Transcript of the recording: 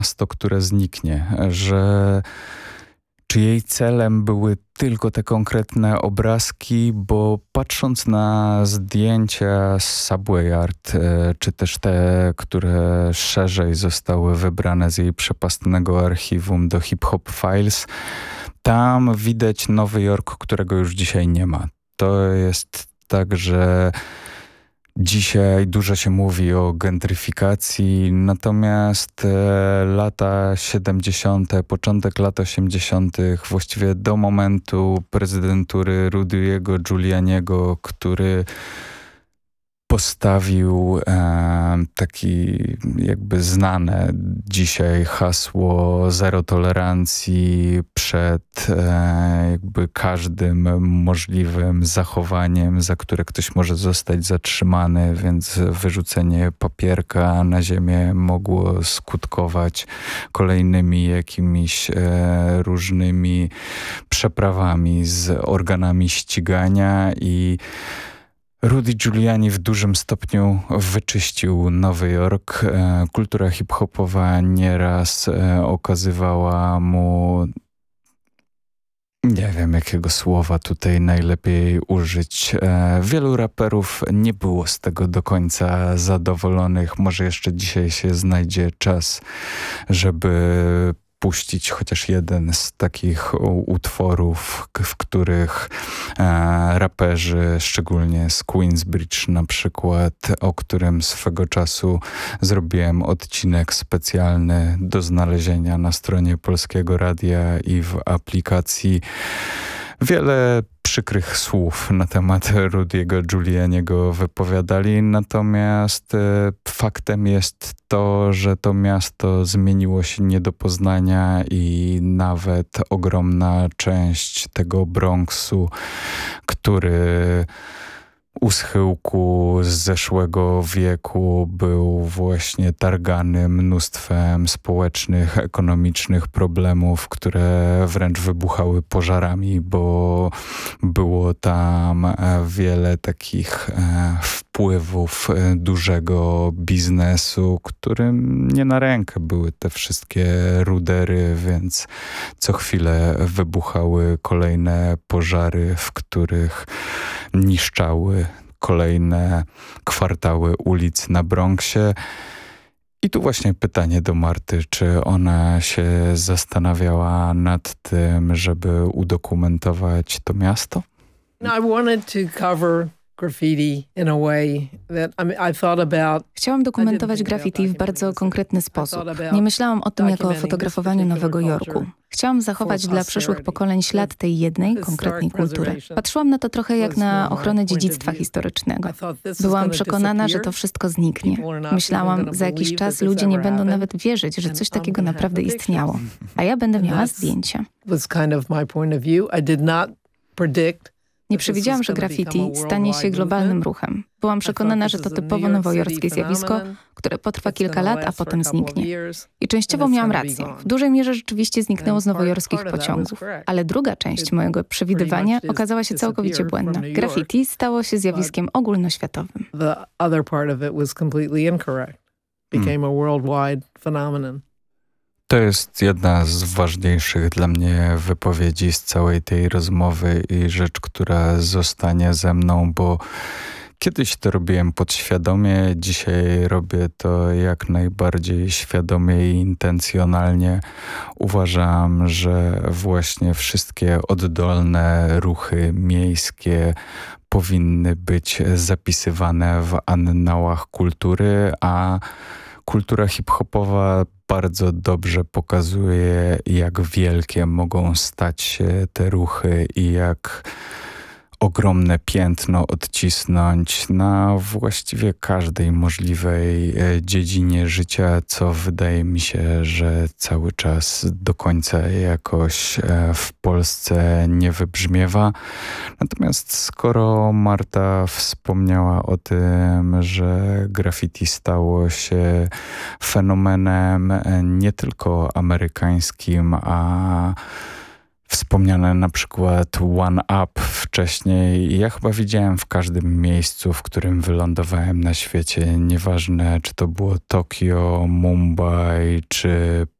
miasto, które zniknie, że czy jej celem były tylko te konkretne obrazki, bo patrząc na zdjęcia z Subway Art, czy też te, które szerzej zostały wybrane z jej przepastnego archiwum do Hip Hop Files, tam widać Nowy Jork, którego już dzisiaj nie ma. To jest tak, że dzisiaj dużo się mówi o gentryfikacji, natomiast lata 70., początek lat 80., właściwie do momentu prezydentury Rudy'ego Giulianiego, który postawił taki jakby znane dzisiaj hasło zero tolerancji przed jakby każdym możliwym zachowaniem, za które ktoś może zostać zatrzymany, więc wyrzucenie papierka na ziemię mogło skutkować kolejnymi jakimiś różnymi przeprawami z organami ścigania i Rudy Giuliani w dużym stopniu wyczyścił Nowy Jork. Kultura hip-hopowa nieraz okazywała mu, nie wiem jakiego słowa tutaj najlepiej użyć. Wielu raperów nie było z tego do końca zadowolonych. Może jeszcze dzisiaj się znajdzie czas, żeby puścić chociaż jeden z takich utworów, w których raperzy, szczególnie z Queensbridge na przykład, o którym swego czasu zrobiłem odcinek specjalny do znalezienia na stronie Polskiego Radia i w aplikacji, wiele przykrych słów na temat Rudy'ego Giulianiego wypowiadali, natomiast faktem jest to, że to miasto zmieniło się nie do poznania i nawet ogromna część tego Bronxu, który u schyłku z zeszłego wieku był właśnie targany mnóstwem społecznych, ekonomicznych problemów, które wręcz wybuchały pożarami, bo było tam wiele takich wpływów dużego biznesu, którym nie na rękę były te wszystkie rudery, więc co chwilę wybuchały kolejne pożary, w których niszczały kolejne kwartały ulic na Bronxie. I tu właśnie pytanie do Marty, czy ona się zastanawiała nad tym, żeby udokumentować to miasto? I wanted to cover graffiti in a way that I thought about. Chciałam dokumentować graffiti w bardzo konkretny sposób. Nie myślałam o tym jako o fotografowaniu Nowego Jorku. Chciałam zachować dla przyszłych pokoleń ślad tej jednej, konkretnej kultury. Patrzyłam na to trochę jak na ochronę dziedzictwa historycznego. Byłam przekonana, że to wszystko zniknie. Myślałam, za jakiś czas ludzie nie będą nawet wierzyć, że coś takiego naprawdę istniało. A ja będę miała zdjęcia. Nie przewidziałam, że graffiti stanie się globalnym ruchem. Byłam przekonana, że to typowo nowojorskie zjawisko, które potrwa kilka lat, a potem zniknie. I częściowo miałam rację. W dużej mierze rzeczywiście zniknęło z nowojorskich pociągów. Ale druga część mojego przewidywania okazała się całkowicie błędna. Graffiti stało się zjawiskiem ogólnoświatowym. To jest jedna z ważniejszych dla mnie wypowiedzi z całej tej rozmowy i rzecz, która zostanie ze mną, bo kiedyś to robiłem podświadomie, dzisiaj robię to jak najbardziej świadomie i intencjonalnie. Uważam, że właśnie wszystkie oddolne ruchy miejskie powinny być zapisywane w annałach kultury, a kultura hip-hopowa bardzo dobrze pokazuje, jak wielkie mogą stać się te ruchy i jak ogromne piętno odcisnąć na właściwie każdej możliwej dziedzinie życia, co wydaje mi się, że cały czas do końca jakoś w Polsce nie wybrzmiewa. Natomiast skoro Marta wspomniała o tym, że graffiti stało się fenomenem nie tylko amerykańskim, a Wspomniane na przykład One Up wcześniej. Ja chyba widziałem w każdym miejscu, w którym wylądowałem na świecie. Nieważne, czy to było Tokio, Mumbai, czy